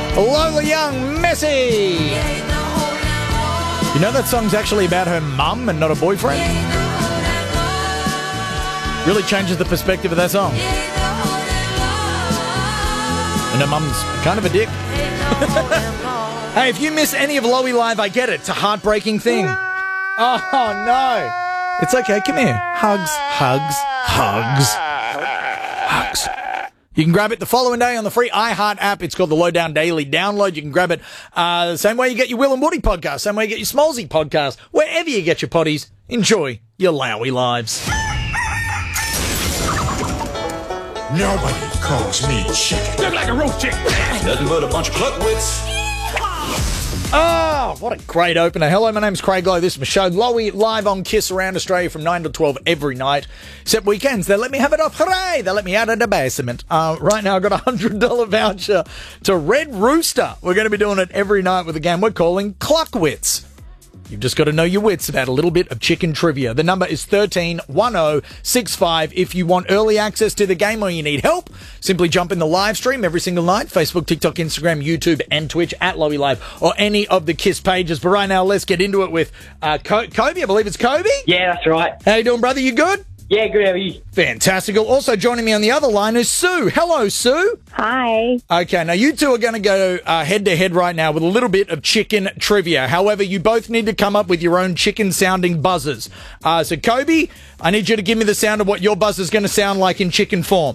Lola Young, Messi. You know that song's actually about her mum and not a boyfriend? Really changes the perspective of that song. And her mum's kind of a dick. Hey, if you miss any of Loey Live, I get it. It's a heartbreaking thing. Oh, no. It's okay. Come here. Hugs, hugs, hugs, hugs. You can grab it the following day on the free iHeart app. It's called the Lowdown Daily Download. You can grab it the same way you get your Will and Woody podcast, same way you get your Smallsy podcast. Wherever you get your potties, enjoy your Lowy lives. Nobody calls me chicken. Look like a roast chicken. Nothing but a bunch of cluckwits. Oh, what a great opener. Hello, my name's Craig Lowe. This is my show, Loey, live on KISS around Australia from 9 to 12 every night, except weekends. They let me have it off. Hooray! They let me out of the basement. Right now, I've got a $100 voucher to Red Rooster. We're going to be doing it every night with a game we're calling Cluckwits. You've just got to know your wits about a little bit of chicken trivia. The number is 131065. If you want early access to the game or you need help, simply jump in the live stream every single night. Facebook, TikTok, Instagram, YouTube, and Twitch at Loey Live or any of the KISS pages. But right now, let's get into it with Kobe. I believe it's Kobe. Yeah, that's right. How you doing, brother? You good? Yeah, good. How are you? Fantastical. Also joining me on the other line is Sue. Hello, Sue. Hi. Okay, now you two are going to go head-to-head right now with a little bit of chicken trivia. However, you both need to come up with your own chicken-sounding buzzers. So, Kobe, I need you to give me the sound of what your buzzer's going to sound like in chicken form.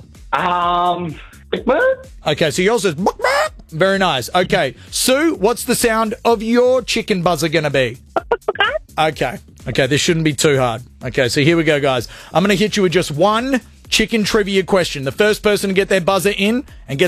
Okay, so yours is... Very nice. Okay, Sue, what's the sound of your chicken buzzer going to be? Okay, this shouldn't be too hard. Okay, so here we go, guys. I'm going to hit you with just one chicken trivia question. The first person to get their buzzer in and get